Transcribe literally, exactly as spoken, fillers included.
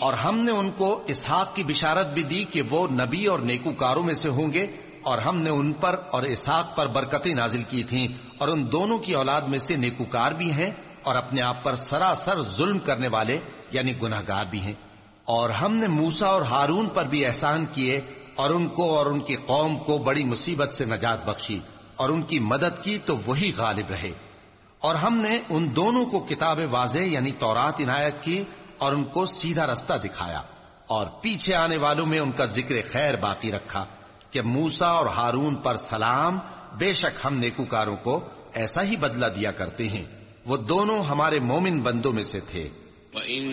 और हमने उनको इसहाक की बिशारत भी दी कि वो नबी और नेकूकारों में से होंगे, और हमने उन पर और इसहाक पर बरकतें नाजिल की थीं, और उन दोनों की औलाद में से नेकूकार भी हैं और अपने आप पर सरासर जुल्म करने वाले यानी गुनाहगार भी हैं। और हमने मूसा और हारून पर भी एहसान किए और उनको और उनकी कौम को बड़ी मुसीबत से नजात बख्शी और उनकी मदद की तो वही गालिब रहे। और हमने उन दोनों को किताब वाज़ेह यानी तौरात इनायत की और उनको सीधा रास्ता दिखाया, और पीछे आने वालों में उनका जिक्र खैर बाकी रखा कि मूसा और हारून पर सलाम, बेशक हम नेकूकारों को ऐसा ही बदला दिया करते हैं। वो दोनों हमारे मोमिन बंदों में से थे।